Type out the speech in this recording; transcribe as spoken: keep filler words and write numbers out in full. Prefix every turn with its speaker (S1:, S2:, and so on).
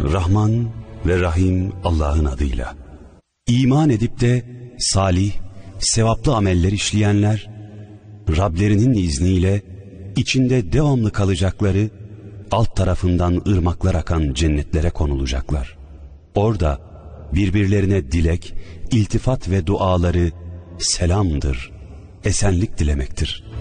S1: Rahman ve Rahim Allah'ın adıyla. İman edip de salih, sevaplı ameller işleyenler, Rablerinin izniyle içinde devamlı kalacakları, alt tarafından ırmaklar akan cennetlere konulacaklar. Orada birbirlerine dilek, iltifat ve duaları selamdır, esenlik dilemektir.